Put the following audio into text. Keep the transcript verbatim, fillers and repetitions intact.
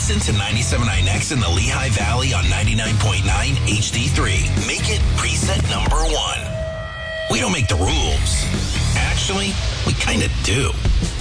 Listen to ninety-seven point nine X in the Lehigh Valley on ninety-nine point nine H D three. Make it preset number one. We don't make the rules. Actually, we kind of do.